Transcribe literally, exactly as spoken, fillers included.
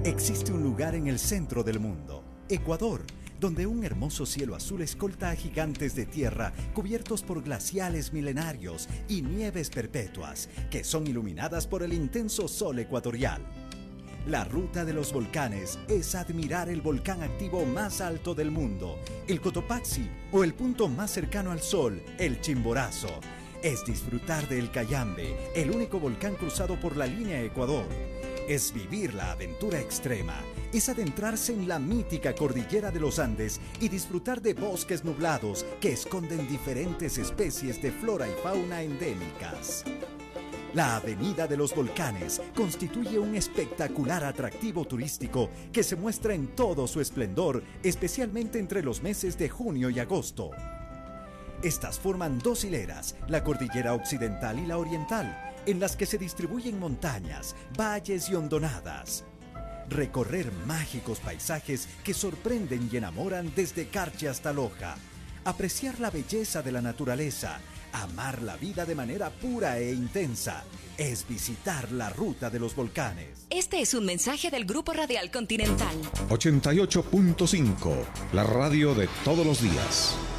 Existe un lugar en el centro del mundo, Ecuador, donde un hermoso cielo azul escolta a gigantes de tierra cubiertos por glaciales milenarios y nieves perpetuas que son iluminadas por el intenso sol ecuatorial. La ruta de los volcanes es admirar el volcán activo más alto del mundo, el Cotopaxi, o el punto más cercano al sol, el Chimborazo. Es disfrutar del Cayambe, el único volcán cruzado por la línea Ecuador. Es vivir la aventura extrema, es adentrarse en la mítica cordillera de los Andes y disfrutar de bosques nublados que esconden diferentes especies de flora y fauna endémicas. La Avenida de los Volcanes constituye un espectacular atractivo turístico que se muestra en todo su esplendor, especialmente entre los meses de junio y agosto. Estas forman dos hileras, la cordillera occidental y la oriental, en las que se distribuyen montañas, valles y hondonadas. Recorrer mágicos paisajes que sorprenden y enamoran desde Carchi hasta Loja. Apreciar la belleza de la naturaleza. Amar la vida de manera pura e intensa. Es visitar la ruta de los volcanes. Este es un mensaje del Grupo Radial Continental. ochenta y ocho punto cinco, la radio de todos los días.